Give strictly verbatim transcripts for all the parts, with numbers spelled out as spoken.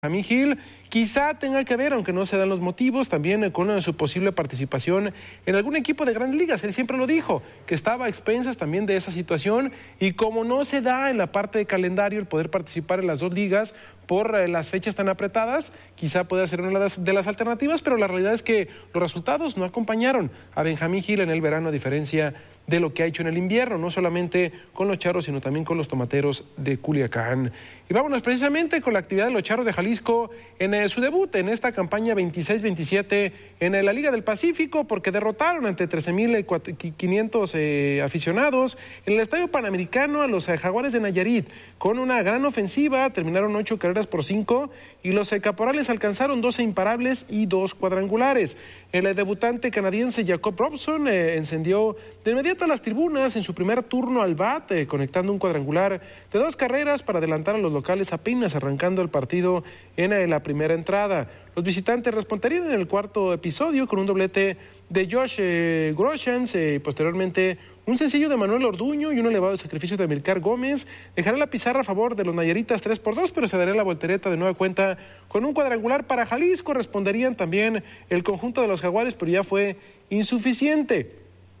Benjamín Gil quizá tenga que ver, aunque no se dan los motivos, también con su posible participación en algún equipo de grandes ligas. Él siempre lo dijo, que estaba a expensas también de esa situación, y como no se da en la parte de calendario el poder participar en las dos ligas por las fechas tan apretadas, quizá pueda ser una de las alternativas, pero la realidad es que los resultados no acompañaron a Benjamín Gil en el verano, a diferencia de lo que ha hecho en el invierno, no solamente con los Charros, sino también con los Tomateros de Culiacán. Y vámonos precisamente con la actividad de los Charros de Jalisco en eh, su debut en esta campaña veintiséis veintisiete en eh, la Liga del Pacífico, porque derrotaron ante trece mil quinientos eh, aficionados en el Estadio Panamericano a los eh, Jaguares de Nayarit, con una gran ofensiva. Terminaron ocho carreras por cinco y los eh, Caporales alcanzaron doce imparables y dos cuadrangulares. El eh, debutante canadiense Jacob Robson eh, encendió de inmediato a las tribunas en su primer turno al bat, eh, conectando un cuadrangular de dos carreras para adelantar a los locales apenas arrancando el partido en eh, la primera entrada. Los visitantes responderían en el cuarto episodio con un doblete de Josh eh, Groshans, eh, posteriormente un sencillo de Manuel Orduño y un elevado sacrificio de Amilcar Gómez. Dejará la pizarra a favor de los Nayaritas tres por dos, pero se daría la voltereta de nueva cuenta con un cuadrangular para Jalisco. Responderían también el conjunto de los Jaguares, pero ya fue insuficiente.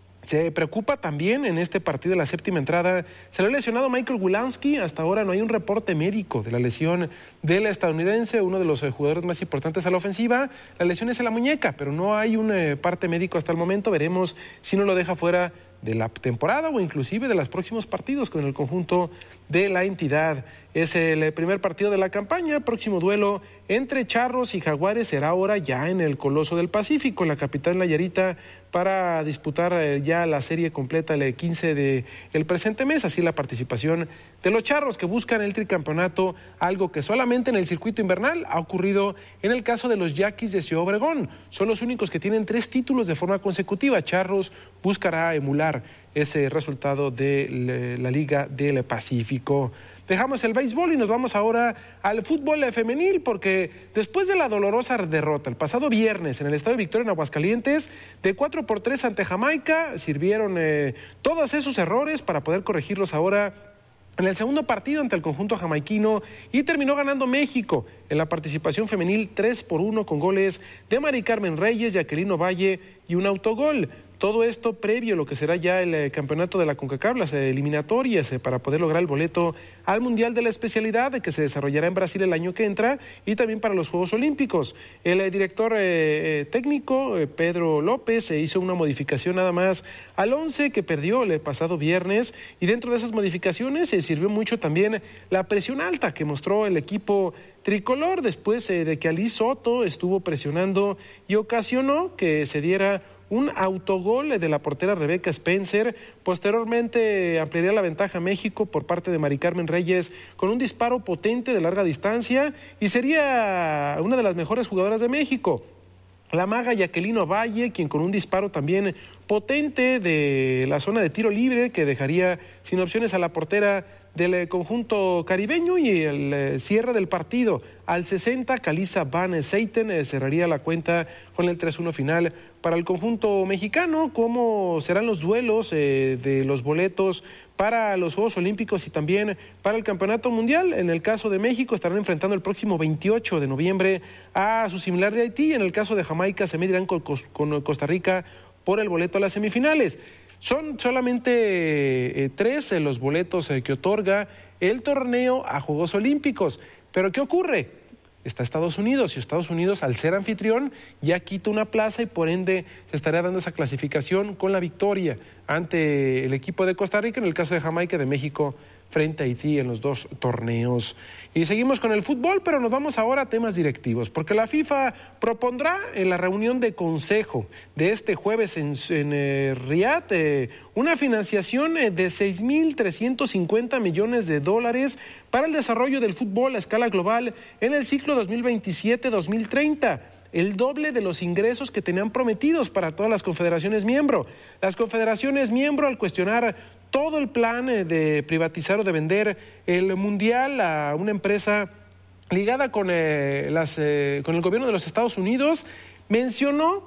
Se preocupa también en este partido de la séptima entrada. Se le ha lesionado Michael Wilansky. Hasta ahora no hay un reporte médico de la lesión del estadounidense, uno de los jugadores más importantes a la ofensiva. La lesión es en la muñeca, pero no hay un eh, parte médico hasta el momento. Veremos si no lo deja fuera de la temporada o inclusive de los próximos partidos con el conjunto de la entidad. Es el primer partido de la campaña. El próximo duelo entre Charros y Jaguares será ahora ya en el Coloso del Pacífico, en la capital nayarita, para disputar ya la serie completa el quince de el presente mes. Así la participación de los Charros, que buscan el tricampeonato, algo que solamente en el circuito invernal ha ocurrido en el caso de los Yaquis de Ciudad Obregón. Son los únicos que tienen tres títulos de forma consecutiva. Charros buscará emular ese resultado de la Liga del Pacífico. Dejamos el béisbol y nos vamos ahora al fútbol femenil, porque después de la dolorosa derrota el pasado viernes en el Estadio Victoria en Aguascalientes, de cuatro por tres ante Jamaica, sirvieron eh, todos esos errores para poder corregirlos ahora en el segundo partido ante el conjunto jamaiquino, y terminó ganando México en la participación femenil tres por uno con goles de Mari Carmen Reyes, Jacqueline Valle y un autogol. Todo esto previo a lo que será ya el eh, campeonato de la CONCACAF, las eh, eliminatorias eh, para poder lograr el boleto al Mundial de la Especialidad, eh, que se desarrollará en Brasil el año que entra, y también para los Juegos Olímpicos. El eh, director eh, eh, técnico, eh, Pedro López, eh, hizo una modificación nada más al once que perdió el pasado viernes, y dentro de esas modificaciones se eh, sirvió mucho también la presión alta que mostró el equipo tricolor después eh, de que Alice Soto estuvo presionando y ocasionó que se diera un autogol de la portera Rebeca Spencer. Posteriormente ampliaría la ventaja a México por parte de Mari Carmen Reyes con un disparo potente de larga distancia, y sería una de las mejores jugadoras de México, la maga Jacqueline Valle, quien con un disparo también potente de la zona de tiro libre que dejaría sin opciones a la portera del conjunto caribeño, y el cierre del partido al sesenta, Kalisa Van Zeiten cerraría la cuenta con el tres uno final para el conjunto mexicano. ¿Cómo serán los duelos eh, de los boletos para los Juegos Olímpicos y también para el Campeonato Mundial? En el caso de México estarán enfrentando el próximo veintiocho de noviembre a su similar de Haití. En el caso de Jamaica se medirán con, con Costa Rica por el boleto a las semifinales. Son solamente eh, tres eh, los boletos eh, que otorga el torneo a Juegos Olímpicos. ¿Pero qué ocurre? Está Estados Unidos, y Estados Unidos, al ser anfitrión, ya quita una plaza, y por ende se estaría dando esa clasificación con la victoria ante el equipo de Costa Rica, en el caso de Jamaica, de México frente a Haití en los dos torneos. Y seguimos con el fútbol, pero nos vamos ahora a temas directivos, porque la FIFA propondrá en la reunión de consejo de este jueves en, en eh, Riad eh, una financiación eh, de seis mil trescientos cincuenta millones de dólares para el desarrollo del fútbol a escala global en el ciclo dos mil veintisiete dos mil treinta. El doble de los ingresos que tenían prometidos para todas las confederaciones miembro. Las confederaciones miembro, al cuestionar todo el plan de privatizar o de vender el Mundial a una empresa ligada con, eh, las, eh, con el gobierno de los Estados Unidos, mencionó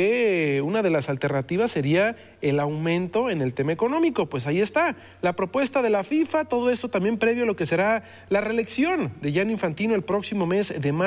que una de las alternativas sería el aumento en el tema económico. Pues ahí está, la propuesta de la FIFA, todo esto también previo a lo que será la reelección de Gianni Infantino el próximo mes de marzo.